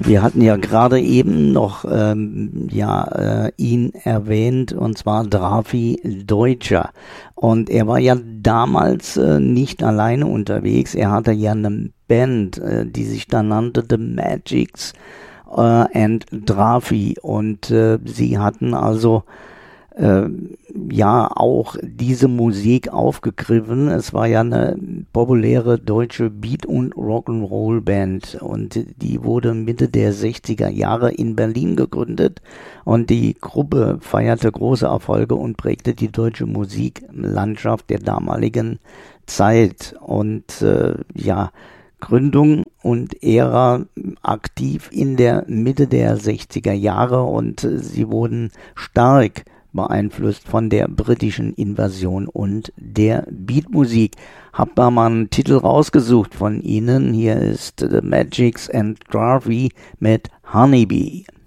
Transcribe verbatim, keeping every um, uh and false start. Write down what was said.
Wir hatten ja gerade eben noch ähm, ja äh, ihn erwähnt, und zwar Drafi Deutscher. Und er war ja damals äh, nicht alleine unterwegs. Er hatte ja eine Band, äh, die sich da nannte The Magics äh, and Drafi. Und äh, sie hatten also äh, ja auch diese Musik aufgegriffen. Es war ja eine populäre deutsche Beat- und Rock'n'Roll-Band und die wurde Mitte der sechziger Jahre in Berlin gegründet und die Gruppe feierte große Erfolge und prägte die deutsche Musiklandschaft der damaligen Zeit. Und äh, ja, Gründung und Ära aktiv in der Mitte der sechziger Jahre und äh, sie wurden stark beeinflusst von der britischen Invasion und der Beatmusik. Hab da mal einen Titel rausgesucht von ihnen. Hier ist The Magics and Drafi mit Honeybee.